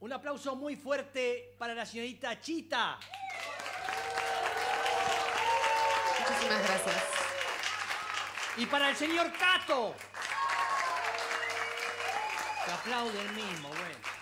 Un aplauso muy fuerte para la señorita Chita. Muchísimas gracias. Y para el señor Cato. Que aplaude el mismo, bueno.